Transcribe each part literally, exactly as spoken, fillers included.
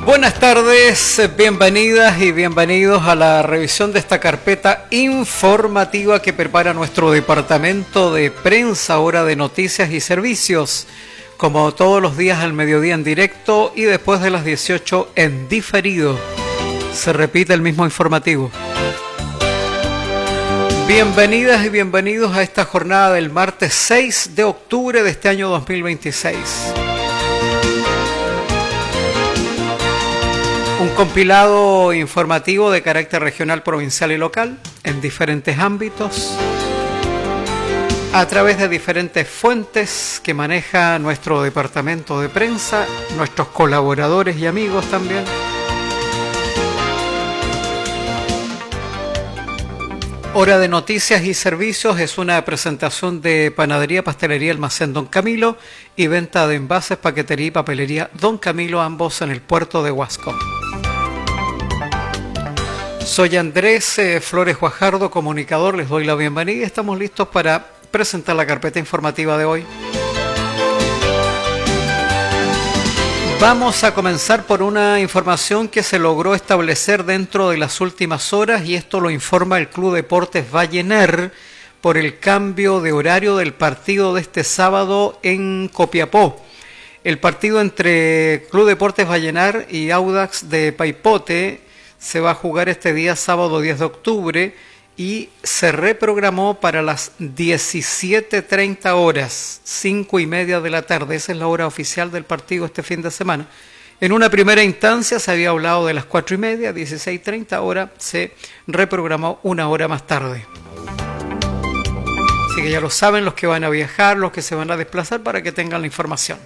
Buenas tardes, bienvenidas y bienvenidos a la revisión de esta carpeta informativa que prepara nuestro departamento de prensa, hora de noticias y servicios, como todos los días al mediodía en directo y después de las dieciocho en diferido. Se repite el mismo informativo. Bienvenidas y bienvenidos a esta jornada del martes seis de octubre de este año dos mil veintiséis. Un compilado informativo de carácter regional, provincial y local en diferentes ámbitos, a través de diferentes fuentes que maneja nuestro departamento de prensa, nuestros colaboradores y amigos también. Hora de noticias y servicios es una presentación de Panadería, Pastelería, Almacén Don Camilo y venta de envases, paquetería y papelería Don Camilo, ambos en el puerto de Huasco. Soy Andrés eh, Flores Guajardo, comunicador, les doy la bienvenida y estamos listos para presentar la carpeta informativa de hoy. Vamos a comenzar por una información que se logró establecer dentro de las últimas horas y esto lo informa el Club Deportes Vallenar por el cambio de horario del partido de este sábado en Copiapó. El partido entre Club Deportes Vallenar y Audax de Paipote se va a jugar este día sábado diez de octubre y se reprogramó para las diecisiete treinta horas, cinco y media de la tarde. Esa es la hora oficial del partido este fin de semana. En una primera instancia se había hablado de las cuatro y media, dieciséis treinta, ahora se reprogramó una hora más tarde. Así que ya lo saben los que van a viajar, los que se van a desplazar, para que tengan la información.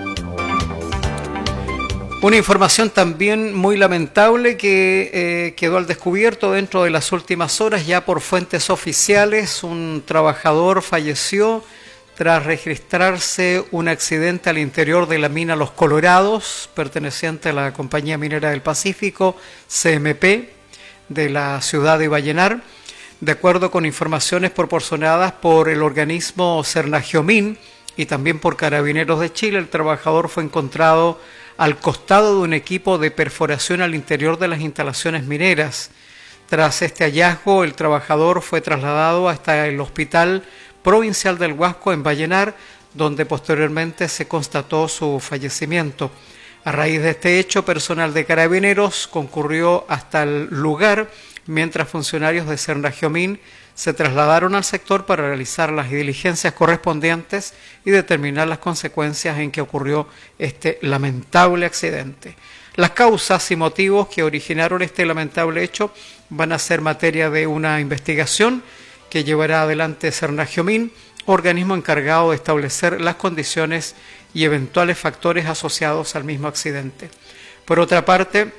Una información también muy lamentable que eh, quedó al descubierto dentro de las últimas horas, ya por fuentes oficiales. Un trabajador falleció tras registrarse un accidente al interior de la mina Los Colorados, perteneciente a la Compañía Minera del Pacífico, C M P, de la ciudad de Vallenar. De acuerdo con informaciones proporcionadas por el organismo Cernagiomín y también por Carabineros de Chile, el trabajador fue encontrado al costado de un equipo de perforación al interior de las instalaciones mineras. Tras este hallazgo, el trabajador fue trasladado hasta el Hospital Provincial del Huasco en Vallenar, donde posteriormente se constató su fallecimiento. A raíz de este hecho, personal de Carabineros concurrió hasta el lugar, mientras funcionarios de Cernagiomín se trasladaron al sector para realizar las diligencias correspondientes y determinar las consecuencias en que ocurrió este lamentable accidente. Las causas y motivos que originaron este lamentable hecho van a ser materia de una investigación que llevará adelante Cernagiomín, organismo encargado de establecer las condiciones y eventuales factores asociados al mismo accidente. Por otra parte,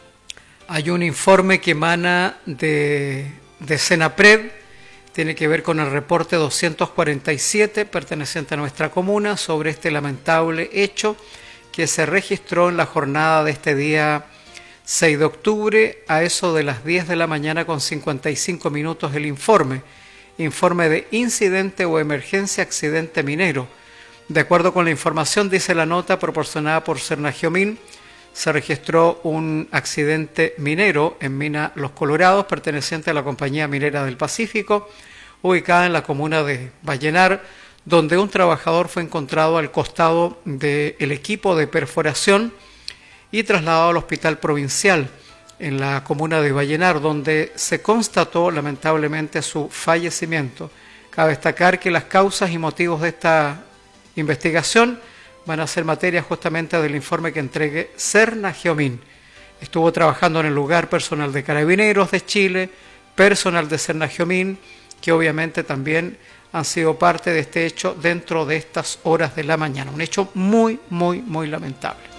hay un informe que emana de, de Senapred, tiene que ver con el reporte doscientos cuarenta y siete perteneciente a nuestra comuna sobre este lamentable hecho que se registró en la jornada de este día seis de octubre a eso de las diez de la mañana con cincuenta y cinco minutos. El informe, informe de incidente o emergencia accidente minero. De acuerdo con la información, dice la nota proporcionada por Cernagiomín, se registró un accidente minero en mina Los Colorados, perteneciente a la Compañía Minera del Pacífico, ubicada en la comuna de Vallenar, donde un trabajador fue encontrado al costado del equipo de perforación y trasladado al Hospital Provincial en la comuna de Vallenar, donde se constató lamentablemente su fallecimiento. Cabe destacar que las causas y motivos de esta investigación van a ser materia justamente del informe que entregue Cernagiomín. Estuvo trabajando en el lugar personal de Carabineros de Chile, personal de Cernagiomín, que obviamente también han sido parte de este hecho dentro de estas horas de la mañana. Un hecho muy, muy, muy lamentable.